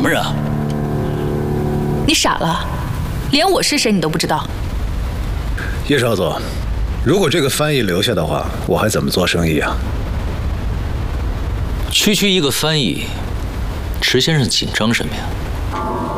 么人啊？ 你傻了，连我是谁你都不知道？ 叶少佐，如果这个翻译留下的话，我还怎么做生意啊？ 区区一个翻译，池先生紧张什么呀？